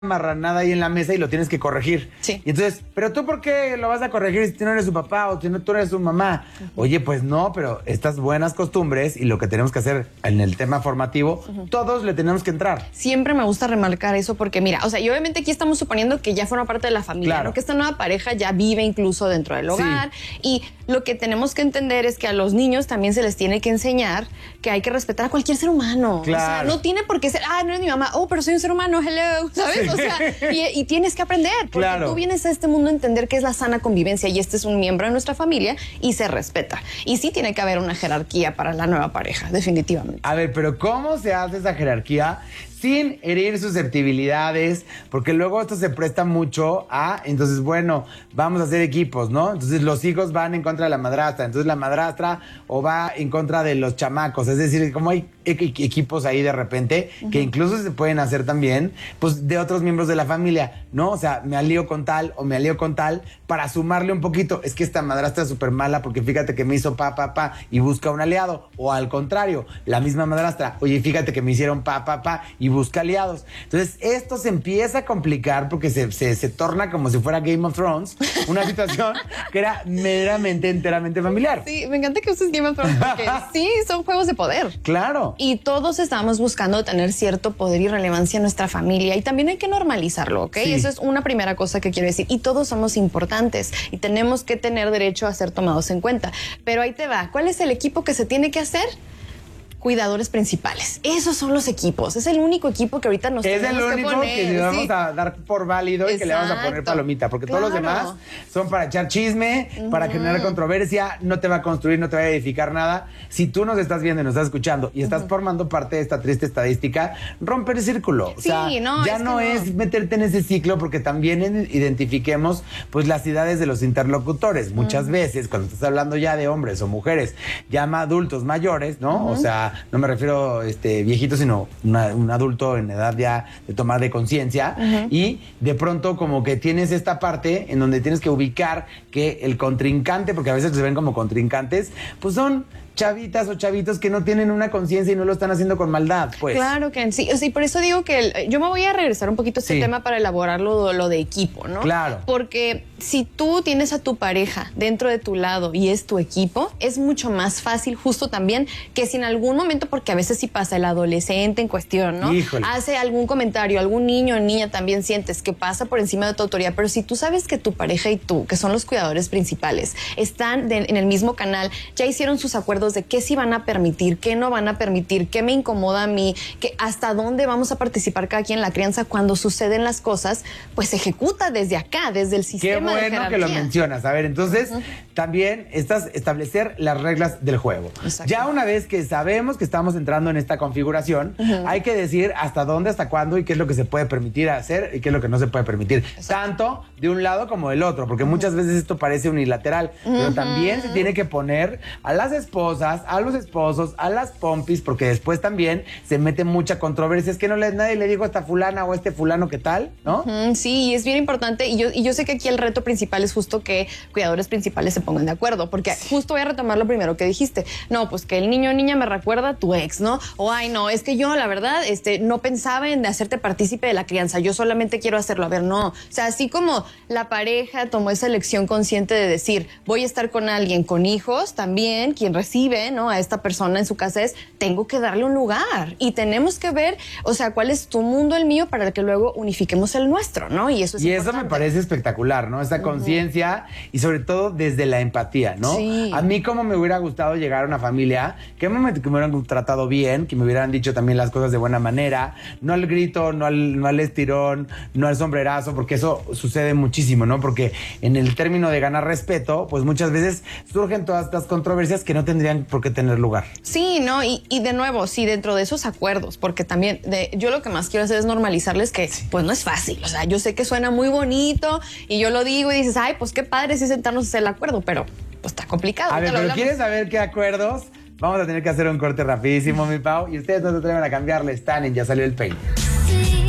marranada ahí en la mesa y lo tienes que corregir. Sí. Y entonces, ¿pero tú por qué lo vas a corregir si tú no eres su papá o si no tú eres su mamá? Oye, pues no, pero estas buenas costumbres y lo que tenemos que hacer en el tema formativo, todos le tenemos que entrar. Siempre me gusta remarcar eso porque, mira, o sea, y obviamente aquí estamos suponiendo que ya forma parte de la familia, Claro. ¿no? Que esta nueva pareja ya vive incluso dentro del hogar. Sí. Y lo que tenemos que entender es que a los niños también se les tiene que enseñar que hay que respetar a cualquier ser humano. Claro. O sea, no tiene por qué ser, no es mi mamá, pero soy un ser humano, hello, ¿sabes? Sí. O sea, y tienes que aprender, porque Claro. tú vienes a este mundo a entender qué es la sana convivencia y este es un miembro de nuestra familia y se respeta. Y sí tiene que haber una jerarquía para la nueva pareja, definitivamente. A ver, pero ¿cómo se hace esa jerarquía sin herir susceptibilidades? Porque luego esto se presta mucho a, entonces, bueno, vamos a hacer equipos, ¿no? Entonces los hijos van en contra de la madrastra, entonces la madrastra o va en contra de los chamacos, es decir, como hay equipos ahí de repente que incluso se pueden hacer también, pues, de otros miembros de la familia, ¿no? O sea, me alío con tal o me alío con tal para sumarle un poquito. Es que esta madrastra es súper mala porque fíjate que me hizo pa, y busca un aliado. O al contrario, la misma madrastra, oye, fíjate que me hicieron pa, y busca aliados. Entonces, esto se empieza a complicar porque se torna como si fuera Game of Thrones, una situación que era meramente, enteramente familiar. Sí, me encanta que uses Game of Thrones porque sí, son juegos de poder. Claro. Y todos estamos buscando tener cierto poder y relevancia en nuestra familia y también hay que normalizarlo, ¿ok? Sí. Eso es una primera cosa que quiero decir. Y todos somos importantes y tenemos que tener derecho a ser tomados en cuenta. Pero ahí te va. ¿Cuál es el equipo que se tiene que hacer? Cuidadores principales. Esos son los equipos. Es el único equipo que ahorita nos Es tenemos el único que poner. que le vamos sí. a dar por válido y que le vamos a poner Exacto. palomita, porque todos los Claro. demás son para echar chisme, para generar controversia, no te va a construir, no te va a edificar nada. Si tú nos estás viendo y nos estás escuchando y estás formando parte de esta triste estadística, rompe el círculo. O Sí, sea, no, ya es que no no. es meterte en ese ciclo, porque también identifiquemos pues las edades de los interlocutores. Muchas veces, cuando estás hablando ya de hombres o mujeres, ya adultos mayores, ¿no? O sea, no me refiero viejito, sino un adulto en edad ya de tomar de conciencia. Y de pronto como que tienes esta parte en donde tienes que ubicar que el contrincante, porque a veces se ven como contrincantes, pues son chavitas o chavitos que no tienen una conciencia y no lo están haciendo con maldad, pues. Claro que sí. O sea, y por eso digo que yo me voy a regresar un poquito a este Sí. tema para elaborar lo de equipo, ¿no? Claro. Porque si tú tienes a tu pareja dentro de tu lado y es tu equipo, es mucho más fácil justo también que si en algún momento, porque a veces sí pasa el adolescente en cuestión, ¿no? Híjole. Hace algún comentario, algún niño o niña también sientes que pasa por encima de tu autoridad, pero si tú sabes que tu pareja y tú, que son los cuidadores principales, están en el mismo canal, ya hicieron sus acuerdos de qué sí van a permitir, qué no van a permitir, qué me incomoda a mí, que hasta dónde vamos a participar cada quien en la crianza cuando suceden las cosas, pues se ejecuta desde acá, desde el sistema. Qué de bueno que lo jerarquía. mencionas. A ver, entonces también establecer las reglas del juego. Exacto. Ya una vez que sabemos que estamos entrando en esta configuración, hay que decir hasta dónde, hasta cuándo y qué es lo que se puede permitir hacer y qué es lo que no se puede permitir. Tanto de un lado como del otro, porque muchas veces esto parece unilateral, pero también se tiene que poner a las esposas, a los esposos, a las pompis, porque después también se mete mucha controversia. Es que nadie le dijo a esta fulana o a este fulano qué tal, ¿no? Sí, y es bien importante. Y yo sé que aquí el reto principal es justo que cuidadores principales se pongan de acuerdo, porque justo voy a retomar lo primero que dijiste. No, pues que el niño o niña me recuerda a tu ex, ¿no? O ay, no, es que yo, la verdad, no pensaba en hacerte partícipe de la crianza. Yo solamente quiero hacerlo. A ver, no. O sea, así como la pareja tomó esa elección consciente de decir, voy a estar con alguien con hijos, también quien recibe, ¿no? A esta persona en su casa tengo que darle un lugar y tenemos que ver, o sea, cuál es tu mundo, el mío, para que luego unifiquemos el nuestro, ¿no? Y eso es Y importante. eso me parece espectacular, ¿no? Esta conciencia y sobre todo desde la empatía, ¿no? Sí. A mí como me hubiera gustado llegar a una familia que me hubieran tratado bien, que me hubieran dicho también las cosas de buena manera, no al grito, no al estirón, no al sombrerazo, porque eso sucede muchísimo, ¿no? Porque en el término de ganar respeto, pues muchas veces surgen todas estas controversias que no tendrían por qué tener lugar. Sí, ¿no? Y de nuevo, sí, dentro de esos acuerdos, porque también yo lo que más quiero hacer es normalizarles que pues no es fácil. O sea, yo sé que suena muy bonito y yo lo digo y dices, ay, pues qué padre sí sentarnos a hacer el acuerdo, pero pues está complicado. A ver, ahorita lo pero hablamos. ¿quieres saber qué acuerdos? Vamos a tener que hacer un corte rapidísimo, mi Pau, y ustedes no se atreven a cambiarle, están en Ya Salió el Peine.